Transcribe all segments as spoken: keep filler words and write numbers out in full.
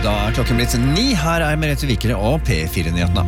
Da er klokken blitt ni. Her er Merete Vikere og P fire-nyhetene.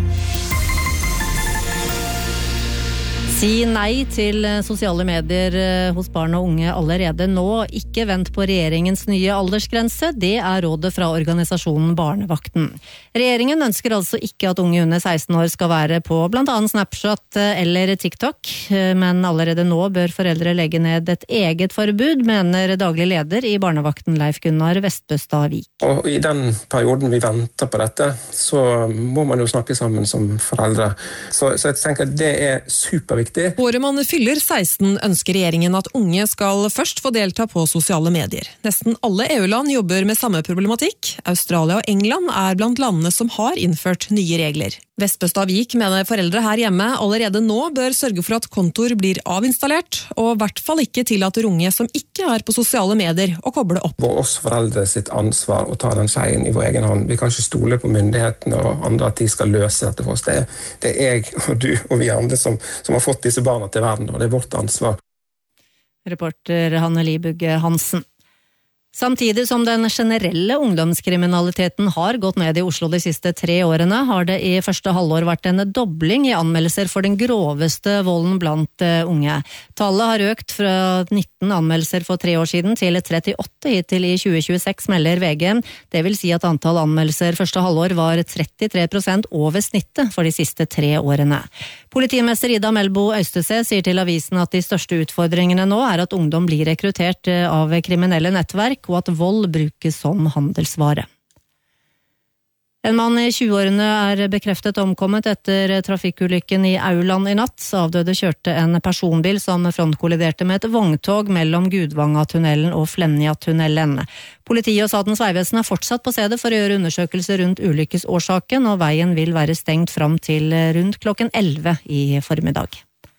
Si nei til sosiale medier hos barn og unge allerede nå. Ikke vent på regjeringens nye aldersgrense. Det er rådet fra organisasjonen Barnevakten. Regjeringen ønsker altså ikke at unge under seksten år skal være på blant annet Snapchat eller TikTok, men allerede nå bør foreldre legge ned et eget forbud, mener daglig leder i Barnevakten Leif Gunnar Vestbøstad Vik. Og i den perioden vi venter på dette, så må man jo snakke sammen som foreldre. Så, så jeg tenker at det er superviktig. Året man fyller seksten ønsker regjeringen at unge skal først få delta på sosiale medier. Nesten alle E U-land jobber med samme problematikk. Australia og England er blant landene som har innført nye regler. Vestbøstad Vik mener foreldre her hjemme allerede nå bør sørge for at kontoer blir avinstallert, og i hvert fall ikke tillater unge som ikke er på sosiale medier å koble opp. For oss foreldre sitt ansvar å ta den seieren i vår egen hånd. Vi kan ikke stole på myndighetene og andre at de skal løse dette for oss. Det er, det er jeg og du og vi andre som, som har fått disse barna til verden, og det er vårt ansvar. Reporter Hanne Libugge Hansen. Samtidig som den generelle ungdomskriminaliteten har gått ned i Oslo de siste tre årene, har det i første halvår vært en dobling i anmeldelser for den groveste volden blant unge. Tallet har økt fra nitten anmeldelser for tre år siden til trettiåtte hittil i tjue tjueseks, melder V G. Det vil si at antall anmeldelser første halvår var trettitre prosent over snittet for de siste tre årene. Politimester Ida Melbo Øystese sier til avisen at de største utfordringene nå er at ungdom blir rekruttert av kriminelle nettverk, og at vold brukes som handelsvare. En mann i tjueårene er bekreftet omkommet etter trafikkulykken i Auland i natt. Avdøde kjørte en personbil som frontkolliderte med et vogntog mellom Gudvangatunnelen og Flenjatunnelen. Politiet og Statens vegvesen er fortsatt på stedet for å gjøre undersøkelser rundt ulykkesårsaken, og veien vil være stengt fram til rundt klokken elleve i formiddag.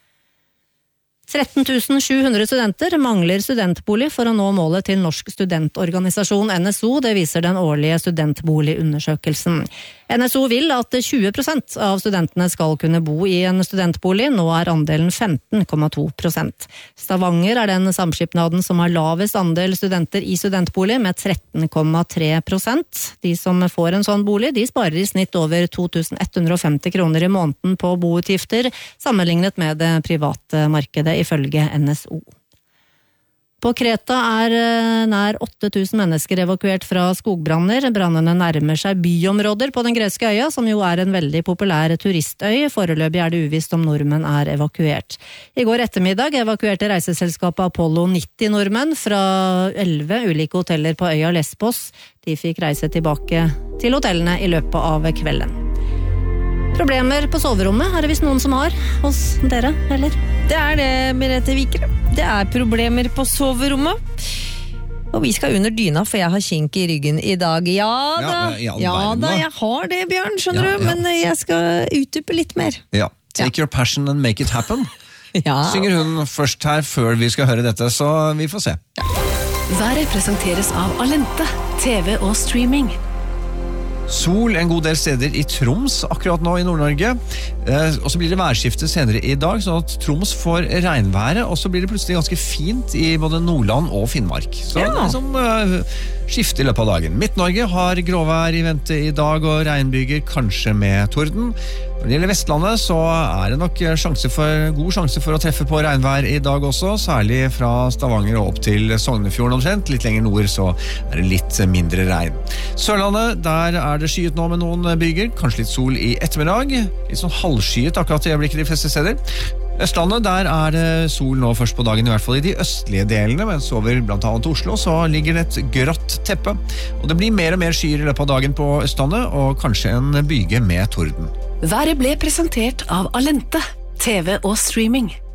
tretten tusen sju hundre studenter mangler studentbolig for å nå målet til Norsk studentorganisasjon N S O, det viser den årlige studentboligundersøkelsen. N S O vil at tjue prosent av studentene skal kunne bo i en studentbolig, nå er andelen femten komma to prosent. Stavanger er den samskipnaden som har lavest andel studenter i studentbolig med tretten komma tre prosent. De som får en sånn bolig, de sparer i snitt over to tusen ett hundre og femti kroner i måneden på boutgifter, sammenlignet med det private markedet, ifølge N S O. På Kreta er nær åtte tusen mennesker evakuert fra skogbranner. Brannene nærmer seg byområder på den greske øya, som jo er en veldig populær turistøy. Foreløpig er det uvisst om nordmenn er evakuert. I går ettermiddag evakuerte reiseselskapet Apollo nitti nordmenn fra elleve ulike hoteller på øya Lesbos. De fikk reise tilbake til hotellene i løpet av kvelden. Problemer på soverommet er det visst noen som har hos dere, eller? Det er det, Merete Vikere. Det er problemer på soverommet. Og vi skal under dyna, for jeg har kink i ryggen i dag. Ja da, ja, ja da, jeg har det, Bjørn, skjønner ja, ja. du, men jeg skal utdype litt mer. Ja, take ja. your passion and make it happen. ja. Synger hun først her før vi skal høre dette, så vi får se. Ja. Været presenteres av Alente, T V og streaming. Sol en god del steder i Troms akkurat nå i Nord-Norge, eh, og så blir det værskifte senere i dag, sånn at Troms får regnværet, og så blir det plutselig ganske fint i både Nordland og Finnmark. Så ja. det er som eh, skifte i løpet av dagen. Midt-Norge har gråvær i vente i dag, og regnbyger kanskje med torden. Når det gjelder Vestlandet så er det nok sjanse for, god sjanse for å treffe på regnvær i dag også, særlig fra Stavanger og opp til Sognefjorden omtrent. Litt lenger nord så er det litt mindre regn. Sørlandet, der er det skyet nå med noen byger, kanskje litt sol i ettermiddag, litt sånn halvskyet akkurat i øyeblikket de fleste steder. Østlandet, der er det sol nå først på dagen, i hvert fall i de østlige delene, mens over blant annet Oslo så ligger det et grått teppe. Og det blir mer og mer skyer i løpet av dagen på Østlandet, og kanskje en byge med torden. Været ble presentert av Alente, T V og streaming.